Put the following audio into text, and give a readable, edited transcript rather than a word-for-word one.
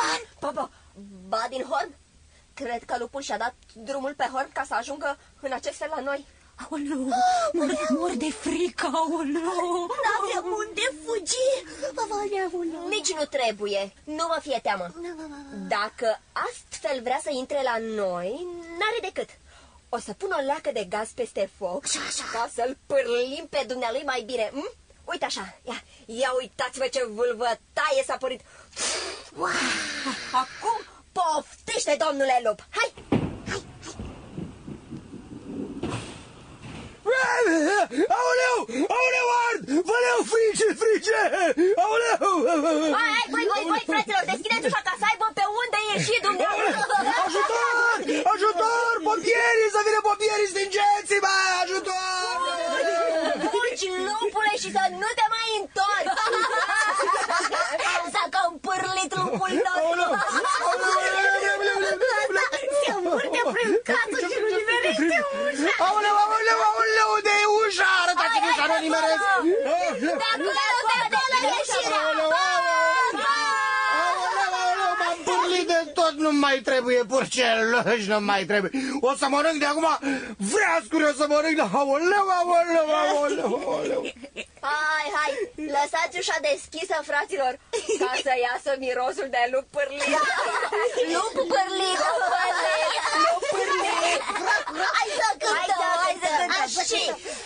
Ba din horn? Cred că lupul și-a dat drumul pe horn ca să ajungă în acest fel la noi. Aoleu, mor de frică, aoleu. N-avem unde fugi. Nici nu trebuie, nu vă fie teamă. Dacă astfel vrea să intre la noi, n-are decât. O să pun o leacă de gaz peste foc ca să-l pârlim pe dumnealui mai bine. Uite așa, ia uitați-vă ce vâlvătaie s-a părit. Acum poftește, domnule lup. Hai! Aoleu! Aoleu, ard! Văleu, frice! Aoleu! Hai, voi, fraților, deschideți ușa ca să aibă pe unde ieși dumneavoastră. Ajutor! Ajutor! Pompierii! Să vină pompierii! Stingeți-mă! Ajutor! Fugi, lupule, și să nu te mai întorci. S-a cam pârlit lupul nostru. Se învârte prin casă și nu nimerește ușa. Aoleu, unde e ușa? Arătați-mi ușa, nu nimeresc! De acolo ieșirea. M-am pârlit de tot, nu mai trebuie purceluși, nu mai trebuie. O să mănânc de acum vreascuri, o să mănânc de... Aoleu! Hai, lăsați ușa deschisă, fraților, ca să iasă mirosul de lup pârlit. Lup pârlit. Hai să cântăm. Și